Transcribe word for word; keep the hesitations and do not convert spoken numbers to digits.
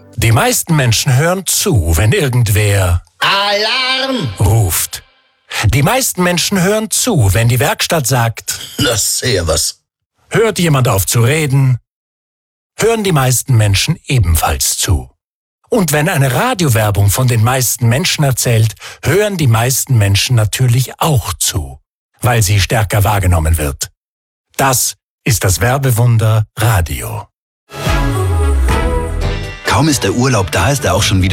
Die meisten Menschen hören zu, wenn irgendwer Alarm ruft. Die meisten Menschen hören zu, wenn die Werkstatt sagt, das sehr was. Hört jemand auf zu reden, hören die meisten Menschen ebenfalls zu. Und wenn eine Radiowerbung von den meisten Menschen erzählt, hören die meisten Menschen natürlich auch zu, weil sie stärker wahrgenommen wird. Das ist das Werbewunder Radio. Kaum ist der Urlaub da, ist er auch schon wieder